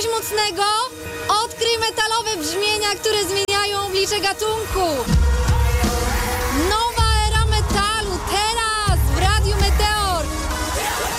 czegoś mocnego? Odkryj metalowe brzmienia, które zmieniają oblicze gatunku.